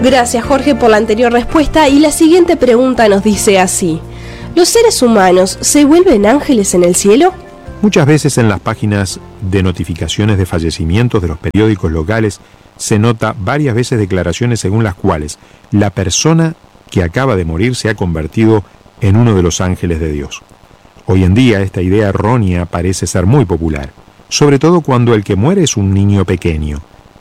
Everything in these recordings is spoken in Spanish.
Gracias, Jorge, por la anterior respuesta. Y la siguiente pregunta nos dice así: ¿los seres humanos se vuelven ángeles en el cielo? Muchas veces en las páginas de notificaciones de fallecimientos de los periódicos locales se nota varias veces declaraciones según las cuales la persona que acaba de morir se ha convertido en uno de los ángeles de Dios. Hoy en día esta idea errónea parece ser muy popular, sobre todo cuando el que muere es un niño pequeño.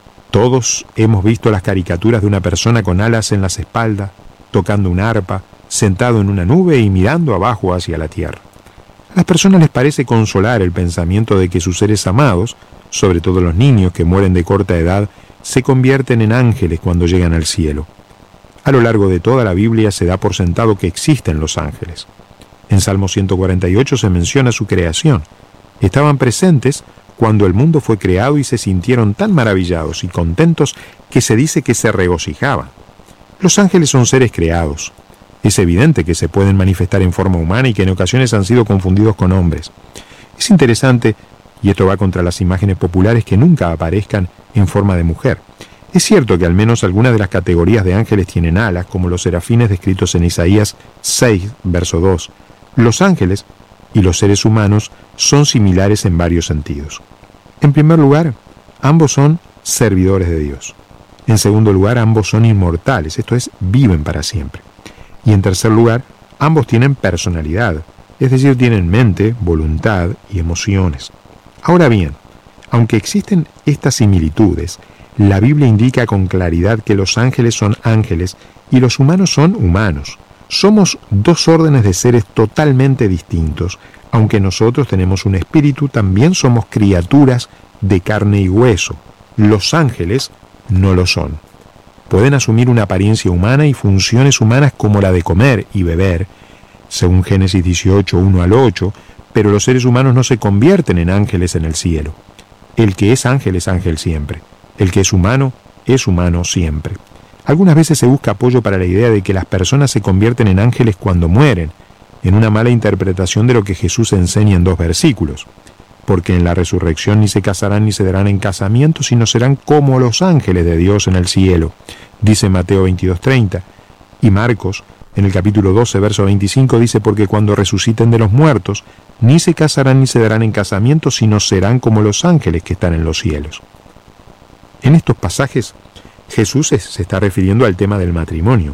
Todos hemos visto las caricaturas de una persona con alas en las espaldas, tocando una arpa, sentado en una nube y mirando abajo hacia la tierra. A las personas les parece consolar el pensamiento de que sus seres amados, sobre todo los niños que mueren de corta edad, se convierten en ángeles cuando llegan al cielo. A lo largo de toda la Biblia se da por sentado que existen los ángeles. En Salmo 148 se menciona su creación. Estaban presentes cuando el mundo fue creado y se sintieron tan maravillados y contentos que se dice que se regocijaban. Los ángeles son seres creados. Es evidente que se pueden manifestar en forma humana y que en ocasiones han sido confundidos con hombres. Es interesante, y esto va contra las imágenes populares, que nunca aparezcan en forma de mujer. Es cierto que al menos algunas de las categorías de ángeles tienen alas, como los serafines descritos en Isaías 6, verso 2. Los ángeles y los seres humanos son similares en varios sentidos. En primer lugar, ambos son servidores de Dios. En segundo lugar, ambos son inmortales, esto es, viven para siempre. Y en tercer lugar, ambos tienen personalidad, es decir, tienen mente, voluntad y emociones. Ahora bien, aunque existen estas similitudes, la Biblia indica con claridad que los ángeles son ángeles y los humanos son humanos. Somos dos órdenes de seres totalmente distintos. Aunque nosotros tenemos un espíritu, también somos criaturas de carne y hueso. Los ángeles no lo son. Pueden asumir una apariencia humana y funciones humanas como la de comer y beber, según Génesis 18, 1 al 8, pero los seres humanos no se convierten en ángeles en el cielo. El que es ángel siempre. El que es humano siempre. Algunas veces se busca apoyo para la idea de que las personas se convierten en ángeles cuando mueren, en una mala interpretación de lo que Jesús enseña en 2 versículos. Porque en la resurrección ni se casarán ni se darán en casamiento, sino serán como los ángeles de Dios en el cielo, dice Mateo 22:30. Y Marcos, en el capítulo 12, verso 25, dice: porque cuando resuciten de los muertos, ni se casarán ni se darán en casamiento, sino serán como los ángeles que están en los cielos. En estos pasajes, Jesús se está refiriendo al tema del matrimonio.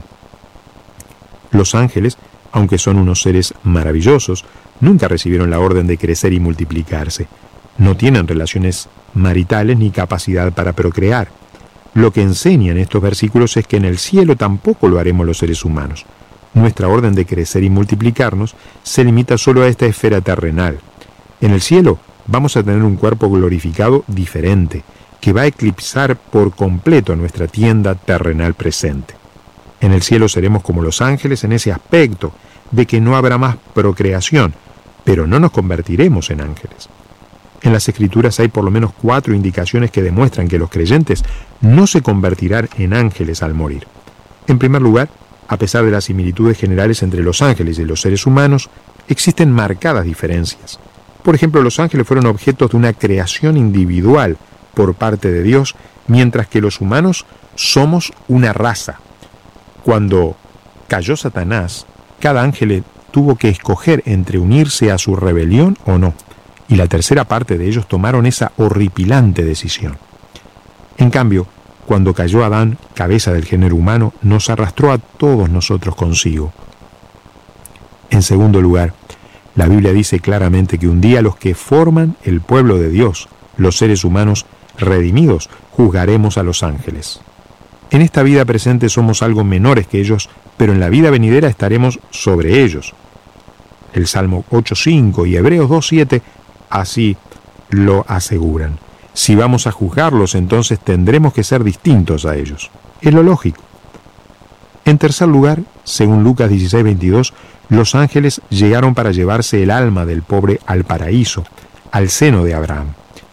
Los ángeles, aunque son unos seres maravillosos, nunca recibieron la orden de crecer y multiplicarse. No tienen relaciones maritales ni capacidad para procrear. Lo que enseñan estos versículos es que en el cielo tampoco lo haremos los seres humanos. Nuestra orden de crecer y multiplicarnos se limita solo a esta esfera terrenal. En el cielo vamos a tener un cuerpo glorificado diferente, que va a eclipsar por completo a nuestra tienda terrenal presente. En el cielo seremos como los ángeles en ese aspecto de que no habrá más procreación, pero no nos convertiremos en ángeles. En las Escrituras hay por lo menos 4 indicaciones que demuestran que los creyentes no se convertirán en ángeles al morir. En primer lugar, a pesar de las similitudes generales entre los ángeles y los seres humanos, existen marcadas diferencias. Por ejemplo, los ángeles fueron objetos de una creación individual por parte de Dios, mientras que los humanos somos una raza. Cuando cayó Satanás, cada ángel tuvo que escoger entre unirse a su rebelión o no, y la tercera parte de ellos tomaron esa horripilante decisión. En cambio, cuando cayó Adán, cabeza del género humano, nos arrastró a todos nosotros consigo. En segundo lugar, la Biblia dice claramente que un día los que forman el pueblo de Dios, los seres humanos redimidos, juzgaremos a los ángeles. En esta vida presente somos algo menores que ellos, pero en la vida venidera estaremos sobre ellos. El Salmo 8:5 y Hebreos 2:7 así lo aseguran. Si vamos a juzgarlos, entonces tendremos que ser distintos a ellos. Es lo lógico. En tercer lugar, según Lucas 16:22, los ángeles llegaron para llevarse el alma del pobre al paraíso, al seno de Abraham.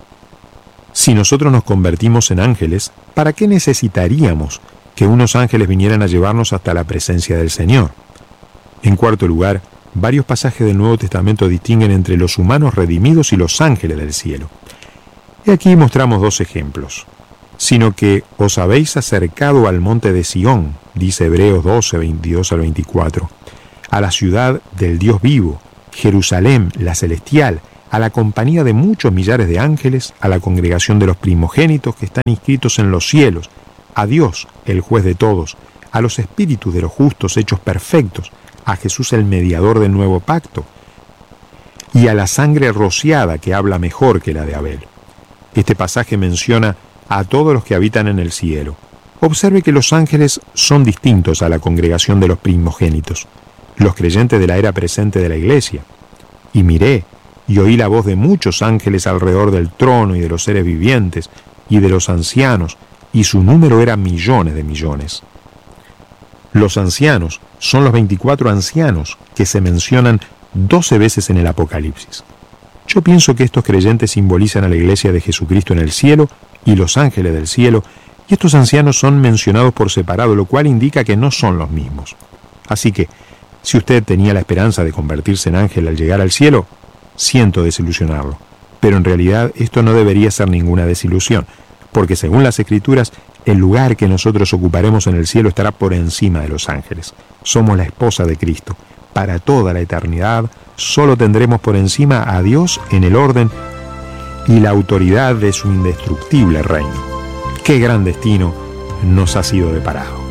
Si nosotros nos convertimos en ángeles, ¿para qué necesitaríamos que unos ángeles vinieran a llevarnos hasta la presencia del Señor? En cuarto lugar, varios pasajes del Nuevo Testamento distinguen entre los humanos redimidos y los ángeles del cielo. Y aquí mostramos 2 ejemplos. sino que os habéis acercado al monte de Sión, dice Hebreos 12, 22 al 24, a la ciudad del Dios vivo, Jerusalén, la celestial, a la compañía de muchos millares de ángeles, a la congregación de los primogénitos que están inscritos en los cielos, a Dios, el juez de todos, a los espíritus de los justos hechos perfectos, a Jesús el mediador del nuevo pacto, y a la sangre rociada que habla mejor que la de Abel. Este pasaje menciona a todos los que habitan en el cielo. Observe que los ángeles son distintos a la congregación de los primogénitos, los creyentes de la era presente de la iglesia. Y miré y oí la voz de muchos ángeles alrededor del trono y de los seres vivientes y de los ancianos, y su número era millones de millones. Los ancianos son los 24 ancianos que se mencionan 12 veces en el Apocalipsis. Yo pienso que estos creyentes simbolizan a la iglesia de Jesucristo en el cielo y los ángeles del cielo, y estos ancianos son mencionados por separado, lo cual indica que no son los mismos. Así que, si usted tenía la esperanza de convertirse en ángel al llegar al cielo, siento desilusionarlo, pero en realidad esto no debería ser ninguna desilusión, porque según las Escrituras, el lugar que nosotros ocuparemos en el cielo estará por encima de los ángeles. Somos la esposa de Cristo. Para toda la eternidad, solo tendremos por encima a Dios en el orden y la autoridad de su indestructible reino. ¡Qué gran destino nos ha sido deparado!